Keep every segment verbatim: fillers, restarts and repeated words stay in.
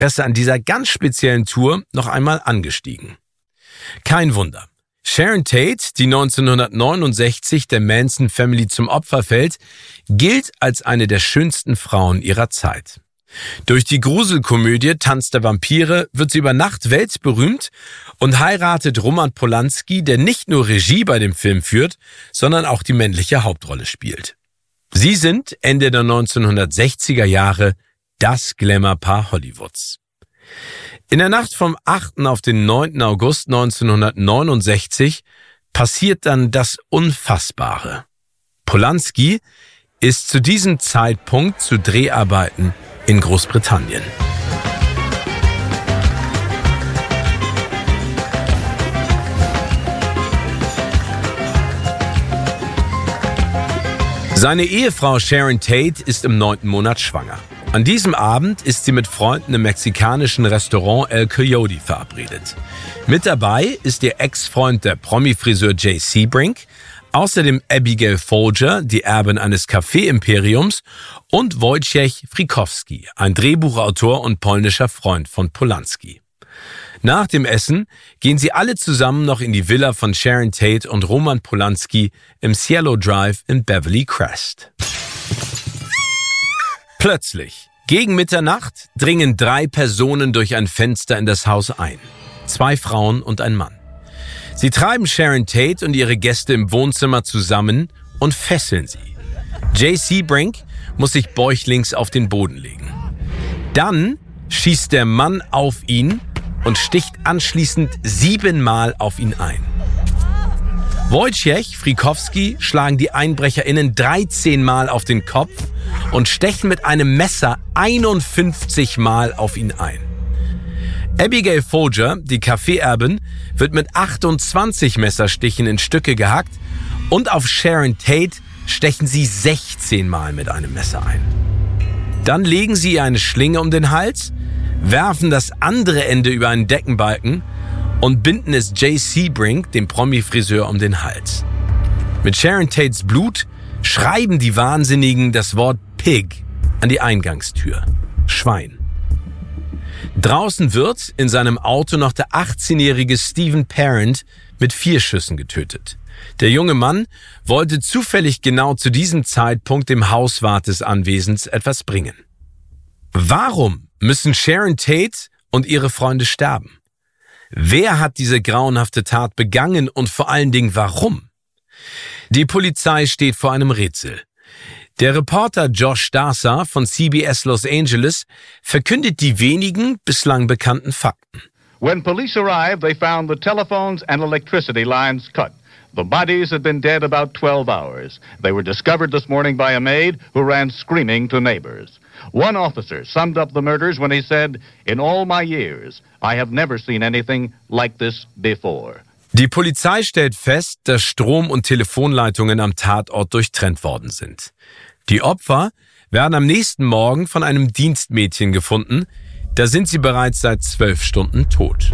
Interesse an dieser ganz speziellen Tour noch einmal angestiegen. Kein Wunder. Sharon Tate, die neunzehnhundertneunundsechzig der Manson Family zum Opfer fällt, gilt als eine der schönsten Frauen ihrer Zeit. Durch die Gruselkomödie Tanz der Vampire wird sie über Nacht weltberühmt und heiratet Roman Polanski, der nicht nur Regie bei dem Film führt, sondern auch die männliche Hauptrolle spielt. Sie sind Ende der neunzehnhundertsechziger Jahre das Glamour-Paar Hollywoods. In der Nacht vom achten auf den neunten August neunzehnhundertneunundsechzig passiert dann das Unfassbare. Polanski ist zu diesem Zeitpunkt zu Dreharbeiten in Großbritannien. Seine Ehefrau Sharon Tate ist im neunten Monat schwanger. An diesem Abend ist sie mit Freunden im mexikanischen Restaurant El Coyote verabredet. Mit dabei ist ihr Ex-Freund, der Promi-Friseur Jay Sebring, außerdem Abigail Folger, die Erbin eines Kaffee-Imperiums, und Wojciech Frykowski, ein Drehbuchautor und polnischer Freund von Polanski. Nach dem Essen gehen sie alle zusammen noch in die Villa von Sharon Tate und Roman Polanski im Cielo Drive in Beverly Crest. Plötzlich, gegen Mitternacht, dringen drei Personen durch ein Fenster in das Haus ein. Zwei Frauen und ein Mann. Sie treiben Sharon Tate und ihre Gäste im Wohnzimmer zusammen und fesseln sie. Jay Sebring muss sich bäuchlings auf den Boden legen. Dann schießt der Mann auf ihn und sticht anschließend siebenmal auf ihn ein. Wojciech Frykowski schlagen die EinbrecherInnen dreizehn Mal auf den Kopf und stechen mit einem Messer einundfünfzig Mal auf ihn ein. Abigail Folger, die Kaffeeerbin, wird mit achtundzwanzig Messerstichen in Stücke gehackt und auf Sharon Tate stechen sie sechzehn Mal mit einem Messer ein. Dann legen sie ihr eine Schlinge um den Hals, werfen das andere Ende über einen Deckenbalken und binden es Jay Sebring, dem Promi-Friseur, um den Hals. Mit Sharon Tates Blut schreiben die Wahnsinnigen das Wort Pig an die Eingangstür. Schwein. Draußen wird in seinem Auto noch der achtzehnjährige Stephen Parent mit vier Schüssen getötet. Der junge Mann wollte zufällig genau zu diesem Zeitpunkt dem Hauswart des Anwesens etwas bringen. Warum müssen Sharon Tate und ihre Freunde sterben? Wer hat diese grauenhafte Tat begangen und vor allen Dingen warum? Die Polizei steht vor einem Rätsel. Der Reporter Josh Darsa von C B S Los Angeles verkündet die wenigen bislang bekannten Fakten. When police arrived, they found the telephones and electricity lines cut. The bodies had been dead about twelve hours. They were discovered this morning by a maid who ran screaming to neighbors. One officer summed up the murders when he said, "In all my years, I have never seen anything like this before." Die Polizei stellt fest, dass Strom- und Telefonleitungen am Tatort durchtrennt worden sind. Die Opfer werden am nächsten Morgen von einem Dienstmädchen gefunden. Da sind sie bereits seit zwölf Stunden tot.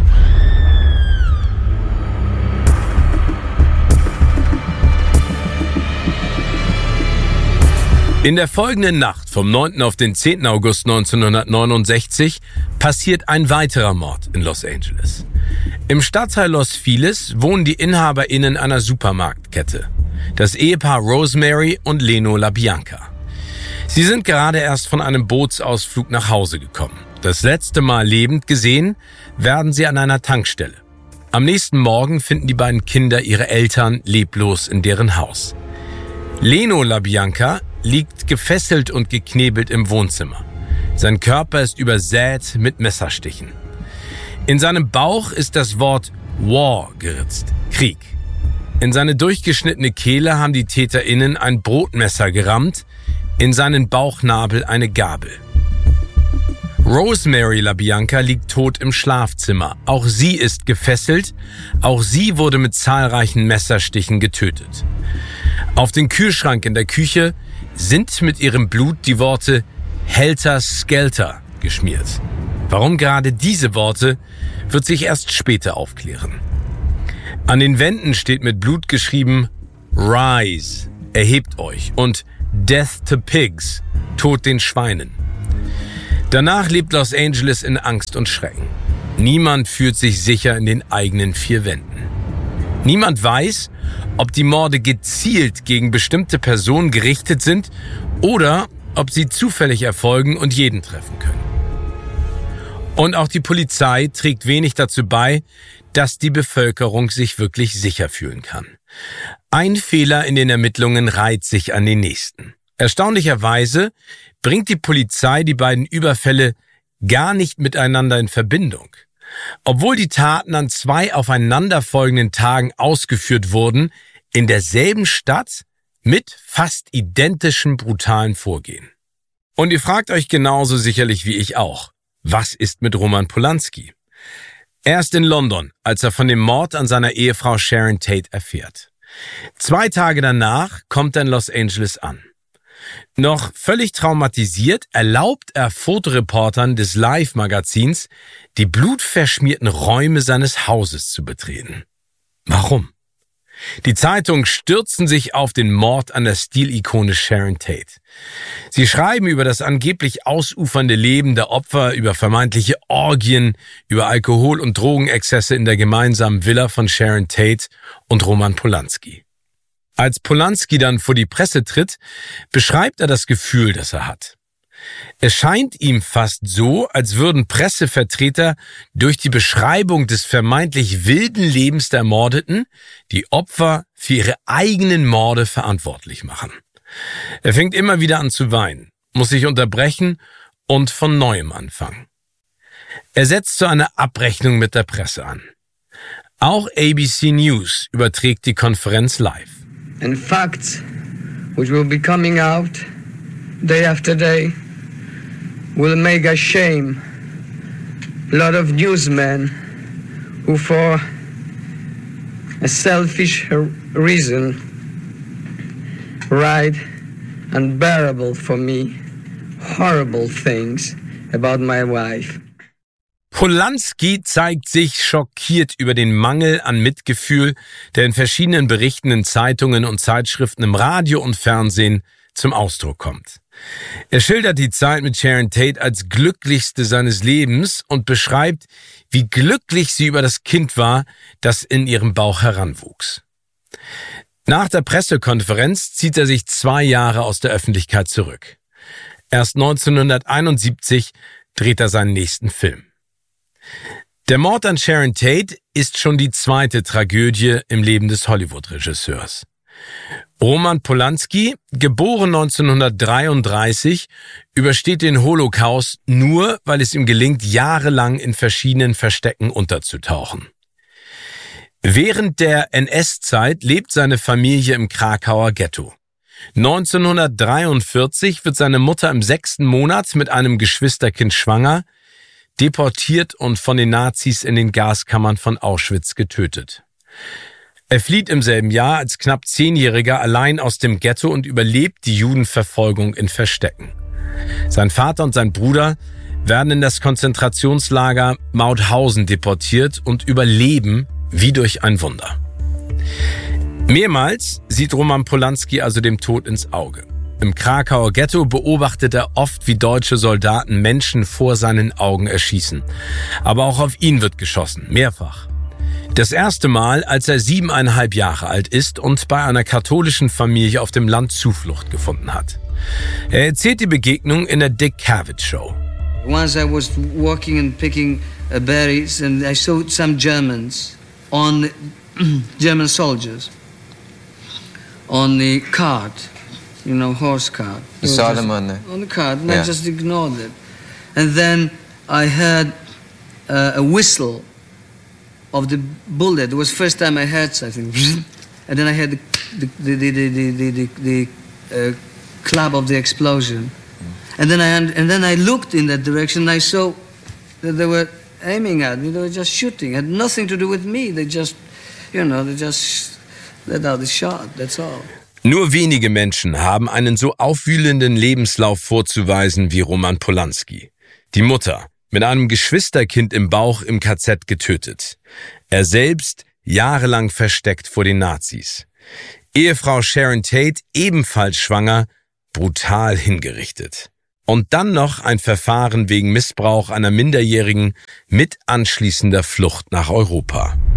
In der folgenden Nacht vom neunten auf den zehnten August neunzehnhundertneunundsechzig passiert ein weiterer Mord in Los Angeles. Im Stadtteil Los Feliz wohnen die InhaberInnen einer Supermarktkette, das Ehepaar Rosemary und Leno LaBianca. Sie sind gerade erst von einem Bootsausflug nach Hause gekommen. Das letzte Mal lebend gesehen werden sie an einer Tankstelle. Am nächsten Morgen finden die beiden Kinder ihre Eltern leblos in deren Haus. Leno LaBianca liegt gefesselt und geknebelt im Wohnzimmer. Sein Körper ist übersät mit Messerstichen. In seinem Bauch ist das Wort War geritzt, Krieg. In seine durchgeschnittene Kehle haben die TäterInnen ein Brotmesser gerammt, in seinen Bauchnabel eine Gabel. Rosemary LaBianca liegt tot im Schlafzimmer. Auch sie ist gefesselt. Auch sie wurde mit zahlreichen Messerstichen getötet. Auf den Kühlschrank in der Küche sind mit ihrem Blut die Worte Helter Skelter geschmiert. Warum gerade diese Worte, wird sich erst später aufklären. An den Wänden steht mit Blut geschrieben Rise, erhebt euch, und Death to Pigs, Tod den Schweinen. Danach lebt Los Angeles in Angst und Schrecken. Niemand fühlt sich sicher in den eigenen vier Wänden. Niemand weiß, ob die Morde gezielt gegen bestimmte Personen gerichtet sind oder ob sie zufällig erfolgen und jeden treffen können. Und auch die Polizei trägt wenig dazu bei, dass die Bevölkerung sich wirklich sicher fühlen kann. Ein Fehler in den Ermittlungen reiht sich an den nächsten. Erstaunlicherweise bringt die Polizei die beiden Überfälle gar nicht miteinander in Verbindung. Obwohl die Taten an zwei aufeinanderfolgenden Tagen ausgeführt wurden, in derselben Stadt mit fast identischem brutalen Vorgehen. Und ihr fragt euch genauso sicherlich wie ich auch, was ist mit Roman Polanski? Er ist in London, als er von dem Mord an seiner Ehefrau Sharon Tate erfährt. Zwei Tage danach kommt er in Los Angeles an. Noch völlig traumatisiert erlaubt er Fotoreportern des Live-Magazins, die blutverschmierten Räume seines Hauses zu betreten. Warum? Die Zeitungen stürzen sich auf den Mord an der Stilikone Sharon Tate. Sie schreiben über das angeblich ausufernde Leben der Opfer, über vermeintliche Orgien, über Alkohol- und Drogenexzesse in der gemeinsamen Villa von Sharon Tate und Roman Polanski. Als Polanski dann vor die Presse tritt, beschreibt er das Gefühl, das er hat. Es scheint ihm fast so, als würden Pressevertreter durch die Beschreibung des vermeintlich wilden Lebens der Ermordeten die Opfer für ihre eigenen Morde verantwortlich machen. Er fängt immer wieder an zu weinen, muss sich unterbrechen und von Neuem anfangen. Er setzt zu einer Abrechnung mit der Presse an. Auch A B C News überträgt die Konferenz live. And facts which will be coming out day after day will make us shame a lot of newsmen who for a selfish reason write unbearable for me horrible things about my wife. Polanski zeigt sich schockiert über den Mangel an Mitgefühl, der in verschiedenen Berichten in Zeitungen und Zeitschriften im Radio und Fernsehen zum Ausdruck kommt. Er schildert die Zeit mit Sharon Tate als glücklichste seines Lebens und beschreibt, wie glücklich sie über das Kind war, das in ihrem Bauch heranwuchs. Nach der Pressekonferenz zieht er sich zwei Jahre aus der Öffentlichkeit zurück. Erst neunzehnhunderteinundsiebzig dreht er seinen nächsten Film. Der Mord an Sharon Tate ist schon die zweite Tragödie im Leben des Hollywood-Regisseurs. Roman Polanski, geboren neunzehnhundertdreiunddreißig, übersteht den Holocaust nur, weil es ihm gelingt, jahrelang in verschiedenen Verstecken unterzutauchen. Während der N S-Zeit lebt seine Familie im Krakauer Ghetto. neunzehnhundertdreiundvierzig wird seine Mutter im sechsten Monat mit einem Geschwisterkind schwanger, deportiert und von den Nazis in den Gaskammern von Auschwitz getötet. Er flieht im selben Jahr als knapp Zehnjähriger allein aus dem Ghetto und überlebt die Judenverfolgung in Verstecken. Sein Vater und sein Bruder werden in das Konzentrationslager Mauthausen deportiert und überleben wie durch ein Wunder. Mehrmals sieht Roman Polanski also dem Tod ins Auge. Im Krakauer Ghetto beobachtet er oft, wie deutsche Soldaten Menschen vor seinen Augen erschießen. Aber auch auf ihn wird geschossen, mehrfach. Das erste Mal, als er siebeneinhalb Jahre alt ist und bei einer katholischen Familie auf dem Land Zuflucht gefunden hat. Er erzählt die Begegnung in der Dick Cavett Show. Once I was walking and picking uh, berries and I saw some Germans on German soldiers on the cart. You know, horse cart. You saw them on the... On the cart, and yeah. I just ignored it. And then I heard uh, a whistle of the bullet. It was the first time I heard something. And then I heard the, the, the, the, the, the, the, the uh, clap of the explosion. And then, I, and then I looked in that direction and I saw that they were aiming at me. They were just shooting. It had nothing to do with me. They just, you know, they just let out the shot. That's all. Nur wenige Menschen haben einen so aufwühlenden Lebenslauf vorzuweisen wie Roman Polanski. Die Mutter, mit einem Geschwisterkind im Bauch im K Z getötet. Er selbst jahrelang versteckt vor den Nazis. Ehefrau Sharon Tate, ebenfalls schwanger, brutal hingerichtet. Und dann noch ein Verfahren wegen Missbrauch einer Minderjährigen mit anschließender Flucht nach Europa.